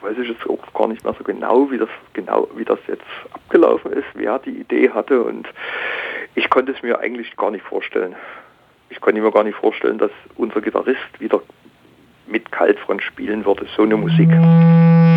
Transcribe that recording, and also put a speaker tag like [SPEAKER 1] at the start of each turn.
[SPEAKER 1] weiß ich jetzt auch gar nicht mehr so genau, wie das jetzt abgelaufen ist, wer die Idee hatte, und ich konnte es mir eigentlich gar nicht vorstellen. Ich konnte mir gar nicht vorstellen, dass unser Gitarrist wieder mit Kaltfront spielen würde, so eine Musik.